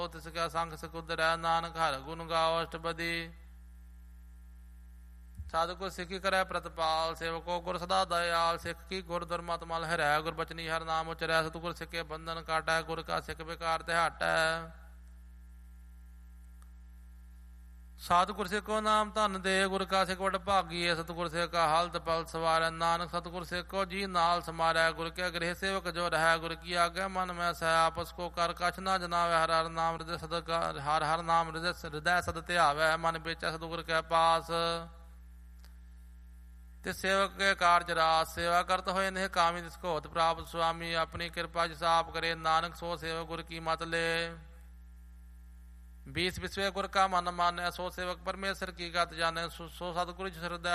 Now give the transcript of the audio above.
ਤਿਸ ਕਾ ਸੰਗ ਸਕੁਦਰੈ ਨਾਨਕ ਹਰਿ ਗੁਣ ਗਾਓ ਅਸ਼ਟਪਦੀ। ਸਾਧੁ ਸਿੱਖੀ ਕਰੈ ਪ੍ਰਤਪਾਲ ਸੇਵਕੋ ਗੁਰ ਸਦਾ ਦਇਆਲ। ਸਿੱਖ ਕੀ ਗੁਰ ਦੁਰਮਤਿ ਮਲ ਹਰੈ ਗੁਰ ਬਚਨੀ ਹਰਿ ਨਾਮ ਉਚਰੈ। ਸਤਿਗੁਰ ਸਿੱਖੇ ਬੰਧਨ ਕਾਟੈ ਗੁਰ ਕਾ ਸਿੱਖ ਵਿਕਾਰ ਤੇ ਹਟੈ। ਸਤਿਗੁਰ ਸਿੱਖੋ ਨਾਮ ਧਨ ਦੇ ਗੁਰ ਕਾ ਸਿੱਖ ਵਡ ਭਾਗੀ। ਸਤਿਗੁਰ ਸਿੱਖ ਕਾ ਹਲਤ ਪਲ ਸਵਾਰੈ ਨਾਨਕ। ਸਤਿਗੁਰ ਸਿੱਖੋ ਜੀ ਨਾਲ ਸਮਾਰੈ ਗੁਰ ਕੇ ਗ੍ਰਹਿ ਸੇਵਕ ਜੋ ਰਹੈ। ਗੁਰ ਕੀ ਆਗੇ ਮਨ ਮੈਂ ਸਹਿ ਆਪਸ ਕੋ ਕਰ ਕਛ ਨਾ ਜਨਾਵੈ। ਹਰਿ ਹਰਿ ਨਾਮ ਹਿਰਦੈ ਸਦ ਹਰਿ ਹਰਿ ਨਾਮ ਹਿਰਦੈ ਸਦ ਧਿਆਵੈ। ਮਨ ਵੇਚੈ ਸਤਿਗੁਰ ਕੇ ਪਾਸ ਤੇ ਸੇਵਕ ਕੇ ਕਾਰਜ ਰਾਸ। ਸੇਵਾ ਕਰਤ ਹੋਏ ਨਹਿ ਕਾਮੀ ਤਿਸ ਕੋ ਹੋਤ ਪ੍ਰਾਪਤ। ਸੁਆਮੀ ਆਪਣੀ ਕਿਰਪਾ ਜਿਸ ਆਪ ਕਰੇ ਨਾਨਕ ਸੋ ਸੇਵਕ ਗੁਰ ਕੀ ਮਤ ਲੈ। 20 ਵਿਸਵੇ ਗੁਰ ਕਾ ਮਨ ਮਾਨੈ ਸੋ ਸੇਵਕ ਪਰਮੇਸ਼ਰ ਕੀ ਗਤ ਜਾਣੈ। ਸੋ ਸਤਿਗੁਰ ਜਿਸ ਹਿਰਦੈ